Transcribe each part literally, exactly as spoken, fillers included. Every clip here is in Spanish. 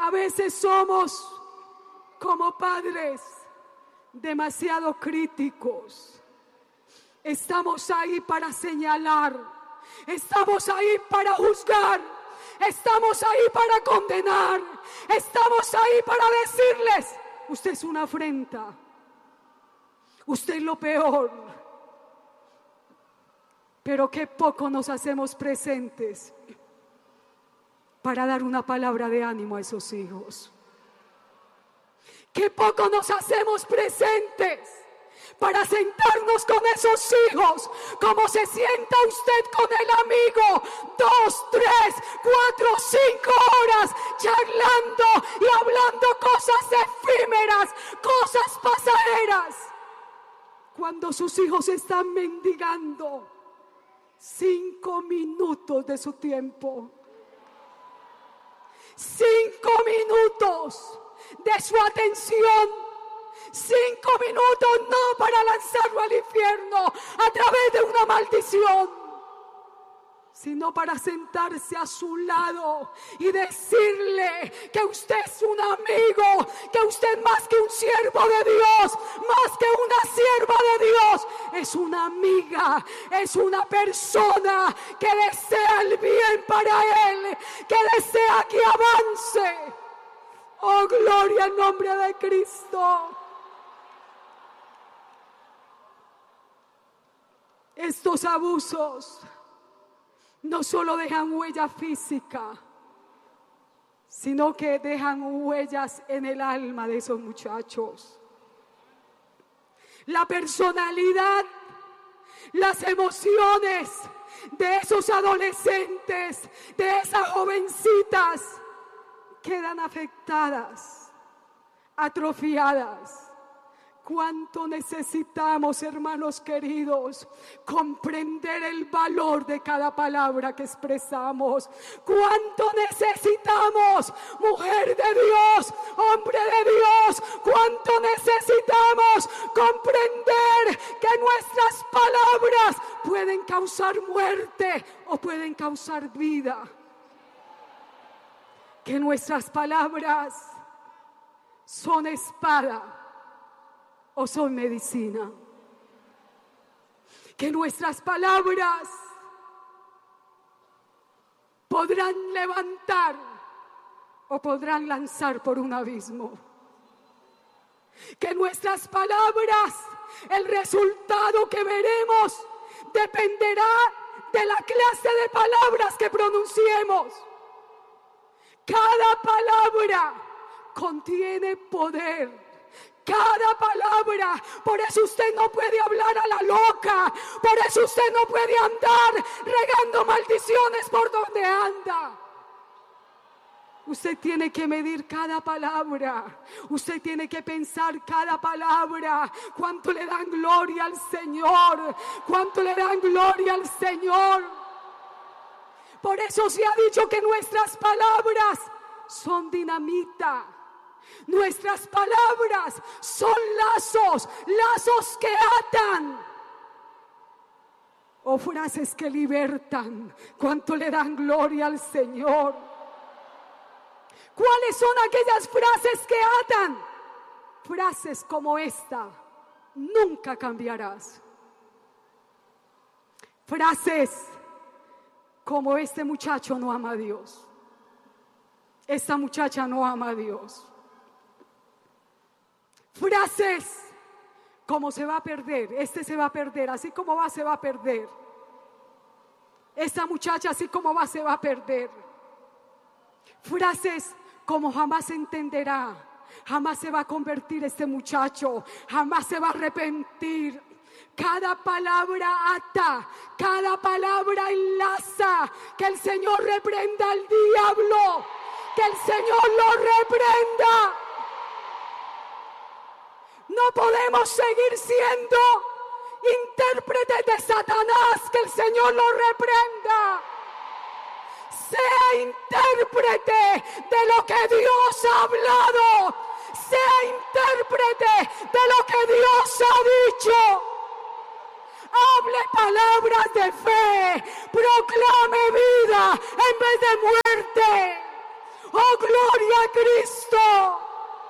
A veces somos como padres demasiado críticos. Estamos ahí para señalar, estamos ahí para juzgar, estamos ahí para condenar, estamos ahí para decirles: usted es una afrenta, usted es lo peor. Pero qué poco nos hacemos presentes para dar una palabra de ánimo a esos hijos. Qué poco nos hacemos presentes para sentarnos con esos hijos, como se sienta usted con el amigo, dos, tres, cuatro, cinco horas charlando y hablando cosas efímeras, cosas pasajeras, cuando sus hijos están mendigando cinco minutos de su tiempo, cinco minutos de su atención. Cinco minutos no para lanzarlo al infierno a través de una maldición, sino para sentarse a su lado y decirle que usted es un amigo, que usted más que un siervo de Dios, más que una sierva de Dios, es una amiga, es una persona que desea el bien para él, que desea que avance. Oh, gloria al nombre de Cristo. Estos abusos no solo dejan huella física, sino que dejan huellas en el alma de esos muchachos. La personalidad, las emociones de esos adolescentes, de esas jovencitas, quedan afectadas, atrofiadas. Cuánto necesitamos, hermanos queridos, comprender el valor de cada palabra que expresamos. Cuánto necesitamos, mujer de Dios, hombre de Dios, cuánto necesitamos comprender que nuestras palabras pueden causar muerte o pueden causar vida. Que nuestras palabras son espada o son medicina. Que nuestras palabras podrán levantar o podrán lanzar por un abismo. Que nuestras palabras, el resultado que veremos dependerá de la clase de palabras que pronunciemos. Cada palabra contiene poder. Cada palabra, por eso usted no puede hablar a la loca, por eso usted no puede andar regando maldiciones por donde anda. Usted tiene que medir cada palabra, usted tiene que pensar cada palabra, cuánto le dan gloria al Señor, cuánto le dan gloria al Señor. Por eso se ha dicho que nuestras palabras son dinamita. Nuestras palabras son lazos, lazos que atan o frases que libertan. ¿Cuánto le dan gloria al Señor? ¿Cuáles son aquellas frases que atan? Frases como esta: nunca cambiarás. Frases como: este muchacho no ama a Dios, esta muchacha no ama a Dios. Frases como: se va a perder, este se va a perder, así como va se va a perder. Esta muchacha así como va se va a perder. Frases como: jamás se entenderá, jamás se va a convertir este muchacho, jamás se va a arrepentir. Cada palabra ata, cada palabra enlaza. Que el Señor reprenda al diablo, que el Señor lo reprenda. No podemos seguir siendo intérpretes de Satanás, que el Señor lo reprenda. Sea intérprete de lo que Dios ha hablado, sea intérprete de lo que Dios ha dicho. Hable palabras de fe, proclame vida en vez de muerte. Oh, gloria a Cristo.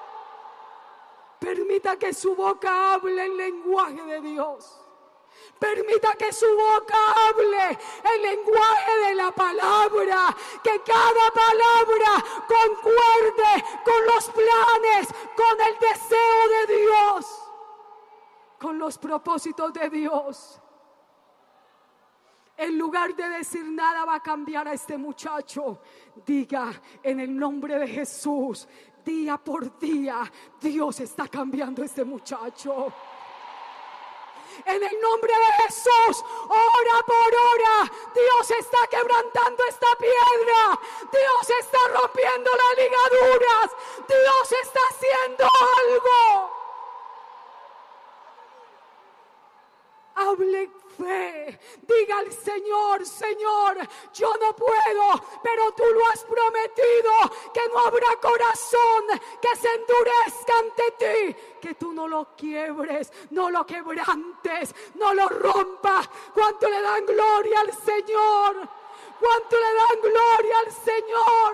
Permita que su boca hable el lenguaje de Dios. Permita que su boca hable el lenguaje de la palabra. Que cada palabra concuerde con los planes, con el deseo de Dios, con los propósitos de Dios. En lugar de decir nada va a cambiar a este muchacho, diga en el nombre de Jesús, día por día, Dios está cambiando a este muchacho. En el nombre de Jesús, hora por hora, Dios está quebrantando esta piedra. Dios está rompiendo las ligaduras. Dios está haciendo algo. Hable fe, diga al Señor, Señor, yo no puedo, pero tú lo has prometido, que no habrá corazón que se endurezca ante ti, que tú no lo quiebres, no lo quebrantes, no lo rompas. ¿Cuánto le dan gloria al Señor? ¿Cuánto le dan gloria al Señor?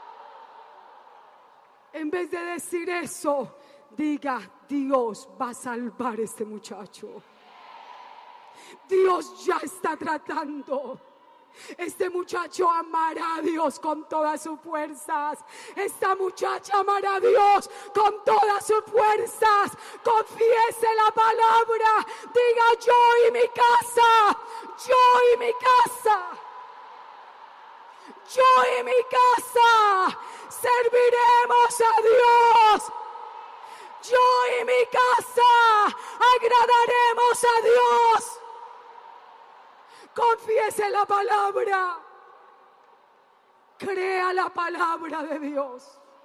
En vez de decir eso, diga, Dios va a salvar a este muchacho. Dios ya está tratando. Este muchacho amará a Dios con todas sus fuerzas. Esta muchacha amará a Dios con todas sus fuerzas. Confiese la palabra. Diga, yo y mi casa, yo y mi casa, yo y mi casa serviremos a Dios. Yo y mi casa agradaremos a Dios. Confiese la palabra. Crea la palabra de Dios.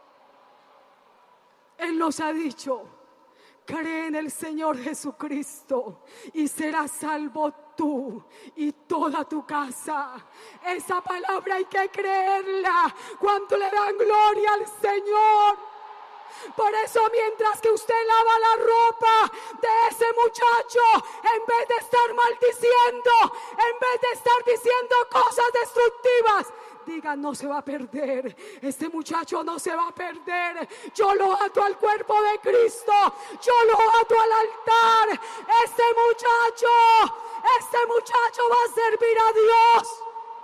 Él nos ha dicho, cree en el Señor Jesucristo y serás salvo tú y toda tu casa. Esa palabra hay que creerla. ¿Cuánto le dan gloria al Señor? Por eso, mientras que usted lava la ropa de ese muchacho, en vez de estar maldiciendo, en vez de estar diciendo cosas destructivas, diga, no se va a perder. Este muchacho no se va a perder. Yo lo ato al cuerpo de Cristo. Yo lo ato al altar. Este muchacho, este muchacho va a servir a Dios.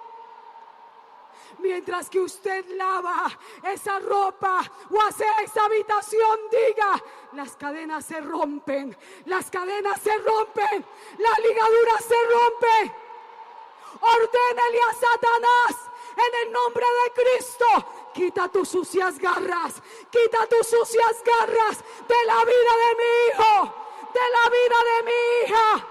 Mientras que usted lava esa ropa o hace esa habitación, diga, las cadenas se rompen, las cadenas se rompen, las ligaduras se rompen. Ordénele a Satanás en el nombre de Cristo, quita tus sucias garras, quita tus sucias garras de la vida de mi hijo, de la vida de mi hija.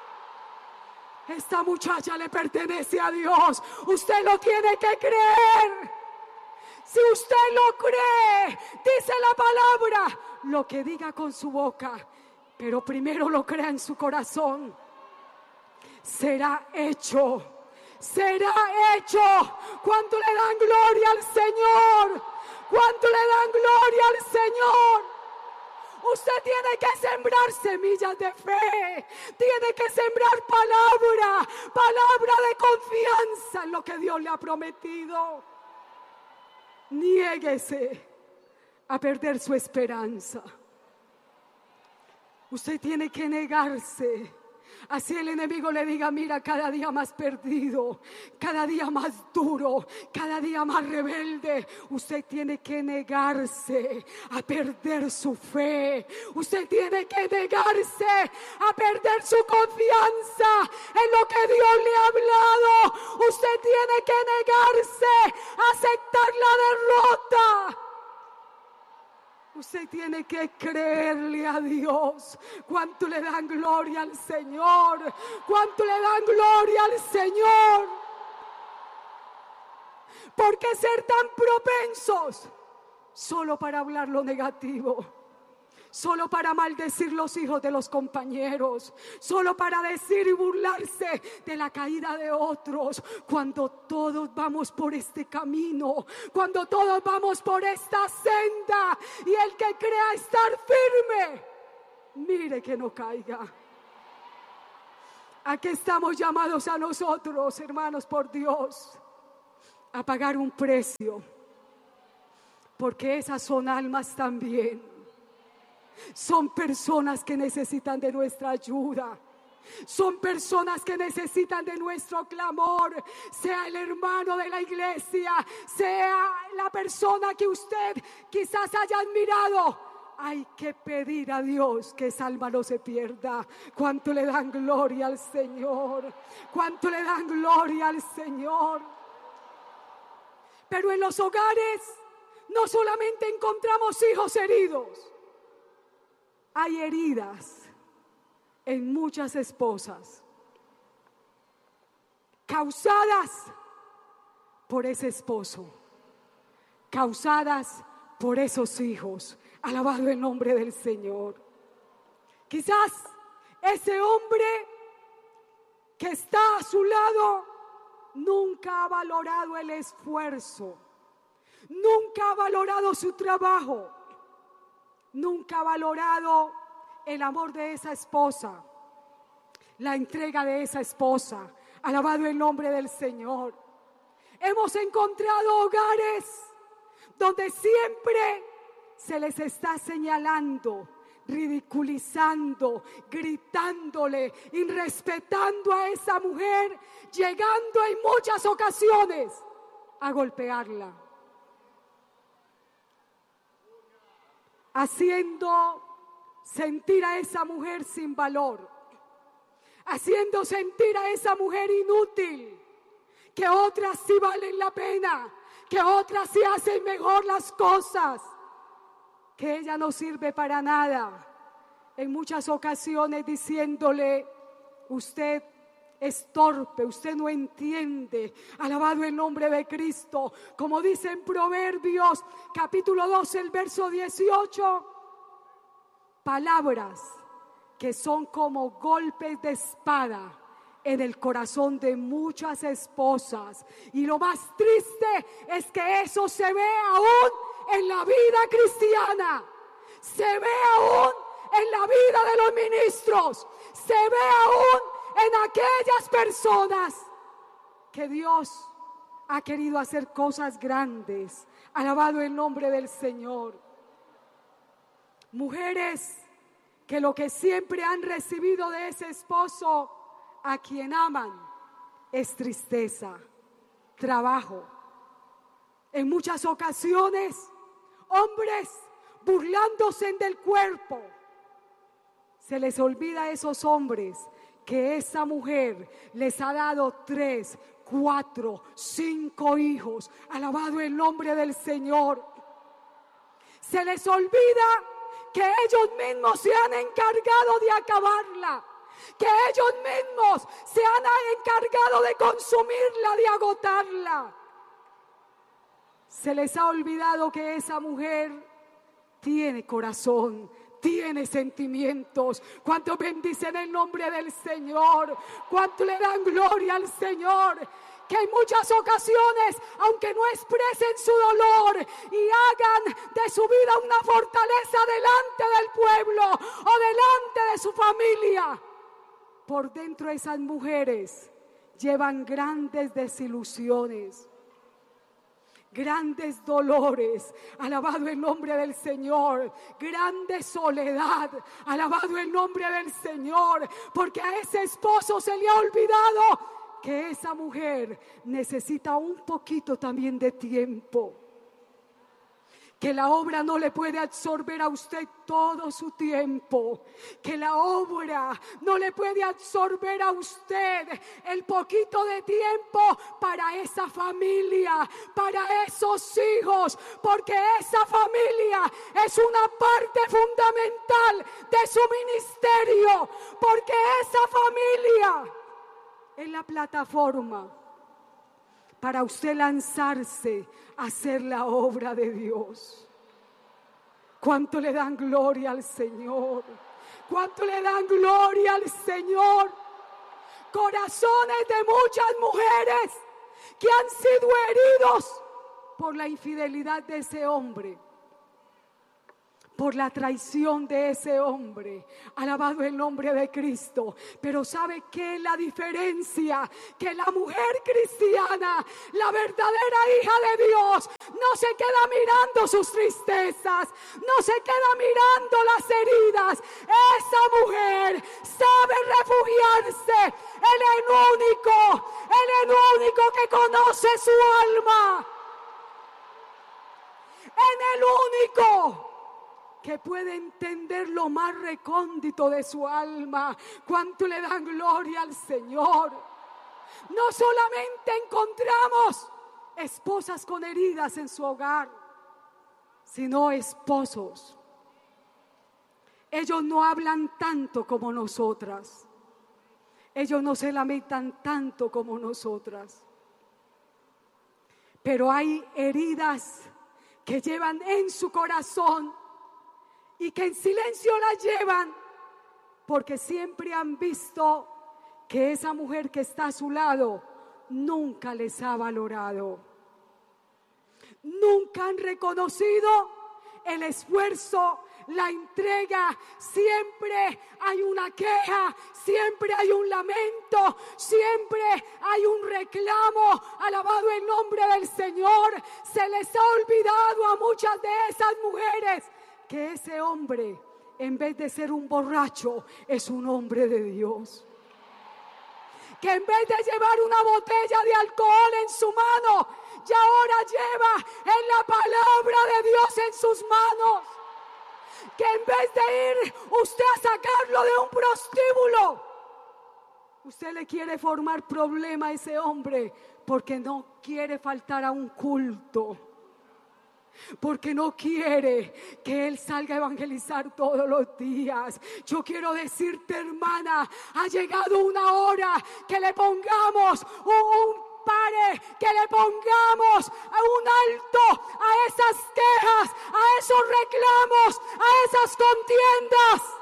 Esta muchacha le pertenece a Dios. Usted lo tiene que creer. Si usted lo cree, dice la palabra, lo que diga con su boca, pero primero lo crea en su corazón, será hecho. Será hecho. ¿Cuánto le dan gloria al Señor? ¿Cuánto le dan gloria al Señor? Usted tiene que sembrar semillas de fe. Tiene que sembrar palabra, palabra de confianza en lo que Dios le ha prometido. Niéguese a perder su esperanza. Usted tiene que negarse. Así el enemigo le diga, mira, cada día más perdido, cada día más duro, cada día más rebelde. Usted tiene que negarse a perder su fe. Usted tiene que negarse a perder su confianza en lo que Dios le ha hablado. Usted tiene que negarse a aceptar la derrota. Usted tiene que creerle a Dios. ¿Cuánto le dan gloria al Señor? ¿Cuánto le dan gloria al Señor? ¿Por qué ser tan propensos solo para hablar lo negativo? Solo para maldecir los hijos de los compañeros, solo para decir y burlarse de la caída de otros, cuando todos vamos por este camino, cuando todos vamos por esta senda, y el que crea estar firme, mire que no caiga. Aquí estamos llamados a nosotros, hermanos, por Dios, a pagar un precio. porque esas son almas también. Son personas que necesitan de nuestra ayuda. Son personas que necesitan de nuestro clamor, sea el hermano de la iglesia, sea la persona que usted quizás haya admirado. Hay que pedir a Dios que esa alma no se pierda. ¿Cuánto le dan gloria al Señor? ¿Cuánto le dan gloria al Señor? Pero en los hogares no solamente encontramos hijos heridos, hay heridas en muchas esposas, causadas por ese esposo, causadas por esos hijos. Alabado el nombre del Señor. Quizás ese hombre que está a su lado nunca ha valorado el esfuerzo, nunca ha valorado su trabajo, nunca ha valorado el amor de esa esposa, la entrega de esa esposa. Alabado el nombre del Señor. Hemos encontrado hogares donde siempre se les está señalando, ridiculizando, gritándole, irrespetando a esa mujer, llegando en muchas ocasiones a golpearla, haciendo sentir a esa mujer sin valor, haciendo sentir a esa mujer inútil, que otras sí valen la pena, que otras sí hacen mejor las cosas, que ella no sirve para nada. En muchas ocasiones diciéndole: usted es torpe, usted no entiende. Alabado el nombre de Cristo. Como dice en Proverbios capítulo doce, el verso dieciocho, palabras que son como golpes de espada en el corazón de muchas esposas. Y lo más triste es que eso se ve aún en la vida cristiana, se ve aún en la vida de los ministros, se ve aún en aquellas personas que Dios ha querido hacer cosas grandes. Alabado el nombre del Señor. Mujeres que lo que siempre han recibido de ese esposo a quien aman es tristeza, trabajo. En muchas ocasiones, hombres burlándose del cuerpo. Se les olvida a esos hombres que esa mujer les ha dado tres, cuatro, cinco hijos. Alabado el nombre del Señor. Se les olvida que ellos mismos se han encargado de acabarla, que ellos mismos se han encargado de consumirla, de agotarla. Se les ha olvidado que esa mujer tiene corazón, tiene sentimientos. ¿Cuánto bendicen el nombre del Señor? ¿Cuánto le dan gloria al Señor? Que en muchas ocasiones, aunque no expresen su dolor y hagan de su vida una fortaleza delante del pueblo o delante de su familia, por dentro esas mujeres llevan grandes desilusiones, grandes dolores. Alabado el nombre del Señor. Grande soledad. Alabado el nombre del Señor. Porque a ese esposo se le ha olvidado que esa mujer necesita un poquito también de tiempo, que la obra no le puede absorber a usted todo su tiempo, que la obra no le puede absorber a usted el poquito de tiempo para esa familia, para esos hijos, porque esa familia es una parte fundamental de su ministerio, porque esa familia es la plataforma para usted lanzarse a hacer la obra de Dios. ¿Cuánto le dan gloria al Señor? ¿Cuánto le dan gloria al Señor? Corazones de muchas mujeres que han sido heridos por la infidelidad de ese hombre, por la traición de ese hombre. Alabado el nombre de Cristo. Pero ¿sabe qué es la diferencia? Que la mujer cristiana, la verdadera hija de Dios, no se queda mirando sus tristezas, no se queda mirando las heridas. Esa mujer sabe refugiarse en el único, en el único que conoce su alma, en el único que puede entender lo más recóndito de su alma. Cuánto le dan gloria al Señor. No solamente encontramos esposas con heridas en su hogar, sino esposos. Ellos no hablan tanto como nosotras. Ellos no se lamentan tanto como nosotras. Pero hay heridas que llevan en su corazón y que en silencio la llevan, porque siempre han visto que esa mujer que está a su lado nunca les ha valorado. Nunca han reconocido el esfuerzo, la entrega. Siempre hay una queja, siempre hay un lamento, siempre hay un reclamo. Alabado el nombre del Señor. Se les ha olvidado a muchas de esas mujeres que ese hombre, en vez de ser un borracho, es un hombre de Dios. Que en vez de llevar una botella de alcohol en su mano, ya ahora lleva en la palabra de Dios en sus manos. Que en vez de ir usted a sacarlo de un prostíbulo, usted le quiere formar problema a ese hombre porque no quiere faltar a un culto. Porque no quiere que él salga a evangelizar todos los días. Yo quiero decirte, hermana, ha llegado una hora que le pongamos un, un pare, que le pongamos un alto a esas quejas, a esos reclamos, a esas contiendas.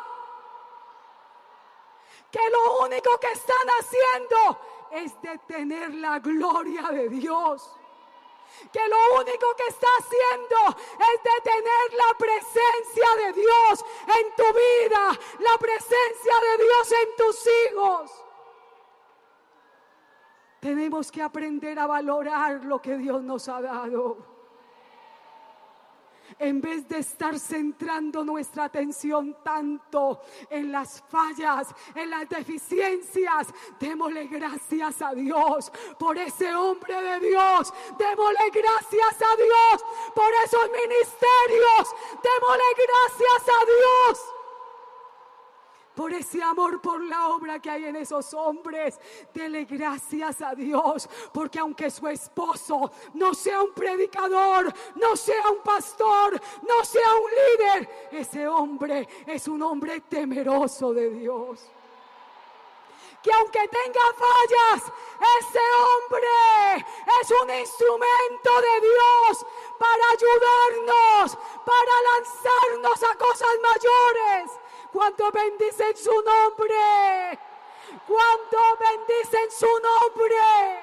Que lo único que están haciendo es detener la gloria de Dios. Que lo único que está haciendo es detener la presencia de Dios en tu vida, la presencia de Dios en tus hijos. Tenemos que aprender a valorar lo que Dios nos ha dado. En vez de estar centrando nuestra atención tanto en las fallas, en las deficiencias, démosle gracias a Dios por ese hombre de Dios. Démosle gracias a Dios por esos ministerios. Démosle gracias a Dios por ese amor, por la obra que hay en esos hombres. Dele gracias a Dios, porque aunque su esposo no sea un predicador, no sea un pastor, no sea un líder, ese hombre es un hombre temeroso de Dios. Que aunque tenga fallas, ese hombre es un instrumento de Dios para ayudarnos, para lanzarnos a cosas mayores. ¿Cuánto bendicen su nombre? ¿Cuánto bendicen su nombre?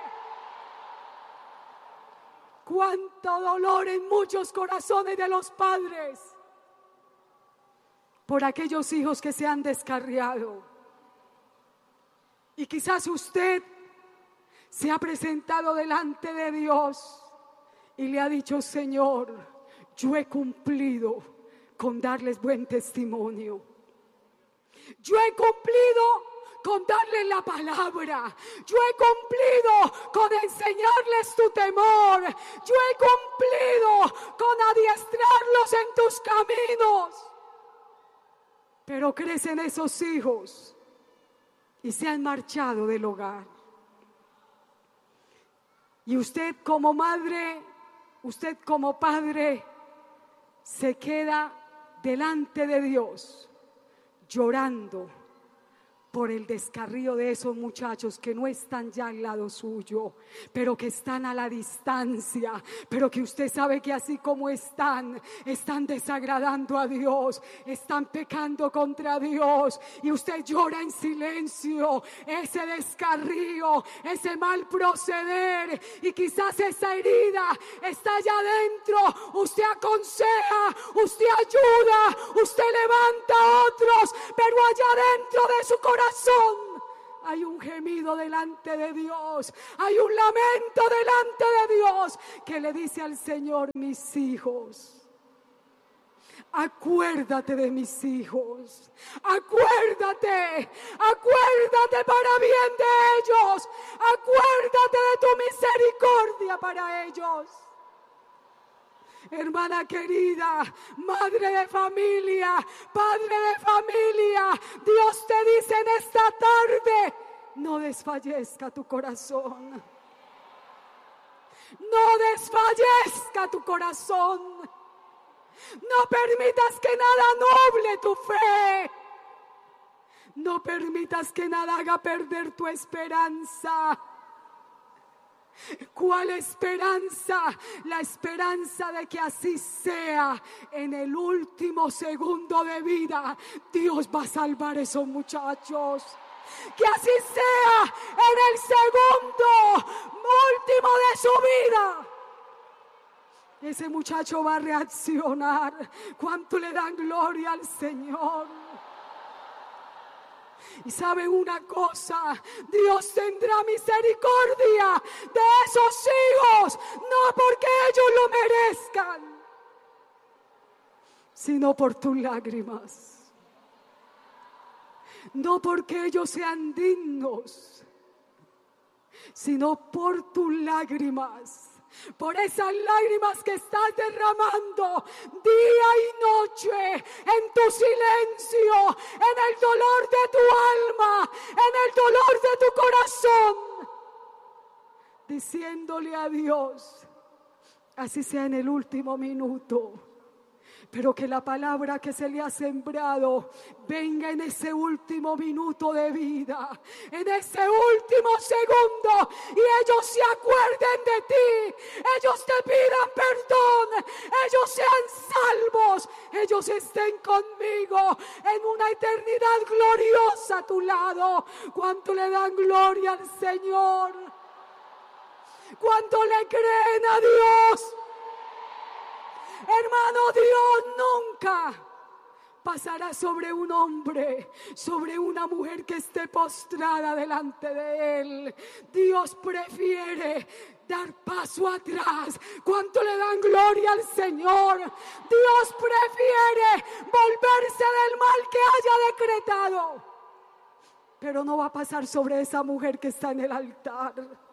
Cuánto dolor en muchos corazones de los padres por aquellos hijos que se han descarriado. Y quizás usted se ha presentado delante de Dios y le ha dicho: Señor, yo he cumplido con darles buen testimonio. Yo he cumplido con darles la palabra. Yo he cumplido con enseñarles tu temor. Yo he cumplido con adiestrarlos en tus caminos. Pero crecen esos hijos y se han marchado del hogar. Y usted como madre, usted como padre, se queda delante de Dios llorando por el descarrío de esos muchachos que no están ya al lado suyo, pero que están a la distancia, pero que usted sabe que así como están, están desagradando a Dios, están pecando contra Dios, y usted llora en silencio ese descarrío, ese mal proceder, y quizás esa herida está allá adentro. usted aconseja, usted ayuda, usted levanta a otros, pero allá dentro de su corazón hay un gemido delante de Dios, hay un lamento delante de Dios que le dice al Señor: mis hijos, acuérdate de mis hijos, acuérdate, acuérdate para bien de ellos, acuérdate de tu misericordia para ellos. Hermana querida, madre de familia, padre de familia, Dios te dice en esta tarde: no desfallezca tu corazón, no desfallezca tu corazón, no permitas que nada noble tu fe, no permitas que nada haga perder tu esperanza. ¿Cuál esperanza? La esperanza de que así sea. En el último segundo de vida, Dios va a salvar a esos muchachos. Que así sea en el segundo último de su vida. Ese muchacho va a reaccionar. ¿Cuánto le dan gloria al Señor? Y saben una cosa, Dios tendrá misericordia de esos hijos, no porque ellos lo merezcan, sino por tus lágrimas. No porque ellos sean dignos, sino por tus lágrimas. Por esas lágrimas que estás derramando día y noche en tu silencio, en el dolor de tu alma, en el dolor de tu corazón, diciéndole a Dios, así sea en el último minuto, pero que la palabra que se le ha sembrado venga en ese último minuto de vida, en ese último segundo, y ellos se acuerden de ti, ellos te pidan perdón, ellos sean salvos, ellos estén conmigo en una eternidad gloriosa a tu lado. ¿Cuánto le dan gloria al Señor? ¿Cuánto le creen a Dios? Hermano, Dios nunca pasará sobre un hombre, sobre una mujer que esté postrada delante de él. Dios prefiere dar paso atrás. ¿Cuánto le dan gloria al Señor? Dios prefiere volverse del mal que haya decretado, pero no va a pasar sobre esa mujer que está en el altar.